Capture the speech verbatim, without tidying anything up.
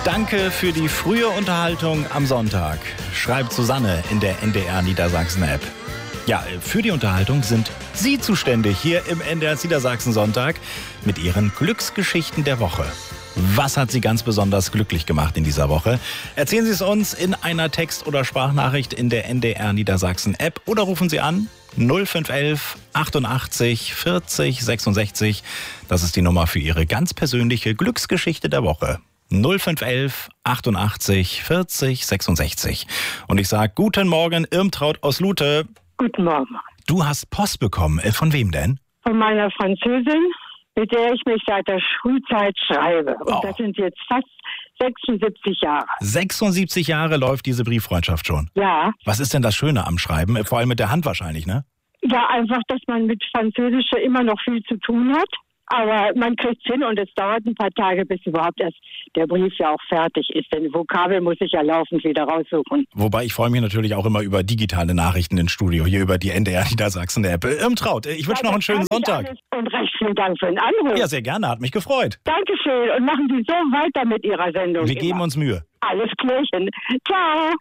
Danke für die frühe Unterhaltung am Sonntag, schreibt Susanne in der N D R Niedersachsen-App. Ja, für die Unterhaltung sind Sie zuständig hier im N D R Niedersachsen Sonntag mit Ihren Glücksgeschichten der Woche. Was hat Sie ganz besonders glücklich gemacht in dieser Woche? Erzählen Sie es uns in einer Text- oder Sprachnachricht in der N D R Niedersachsen-App oder rufen Sie an null fünf elf achtundachtzig vierzig sechsundsechzig. Das ist die Nummer für Ihre ganz persönliche Glücksgeschichte der Woche. null fünf elf achtundachtzig vierzig sechsundsechzig. Und ich sage guten Morgen, Irmtraut aus Lute. Guten Morgen. Du hast Post bekommen. Von wem denn? Von meiner Französin, mit der ich mich seit der Schulzeit schreibe. Und Oh. das sind jetzt fast sechsundsiebzig Jahre. sechsundsiebzig Jahre läuft diese Brieffreundschaft schon. Ja, Was ist denn das Schöne am Schreiben? Vor allem mit der Hand wahrscheinlich, ne? ja, einfach, dass man mit Französisch immer noch viel zu tun hat. Aber man kriegt es hin und es dauert ein paar Tage, bis überhaupt erst der Brief ja auch fertig ist. Denn Vokabel muss ich ja laufend wieder raussuchen. Wobei ich freue mich natürlich auch immer über digitale Nachrichten ins Studio, hier über die N D R Niedersachsen-App. Irmtraut, ich wünsche noch einen schönen Sonntag. Und recht vielen Dank für den Anruf. Ja, sehr gerne, hat mich gefreut. Dankeschön und machen Sie so weiter mit Ihrer Sendung. Wir geben immer. uns Mühe. Alles klärchen. Ciao.